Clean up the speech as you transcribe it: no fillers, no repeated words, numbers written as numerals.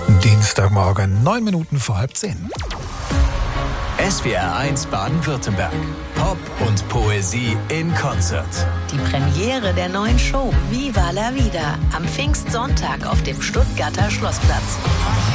Dienstagmorgen, 9 Minuten vor halb 10. SWR 1 Baden-Württemberg. Pop und Poesie in Konzert. Die Premiere der neuen Show Viva la Vida am Pfingstsonntag auf dem Stuttgarter Schlossplatz.